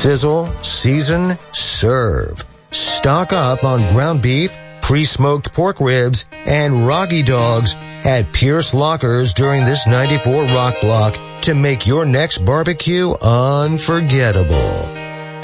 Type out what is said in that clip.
Sizzle, season, serve. Stock up on ground beef, pre-smoked pork ribs, and Rocky Dogs at Pierce Lockers during this 94 Rock Block to make your next barbecue unforgettable.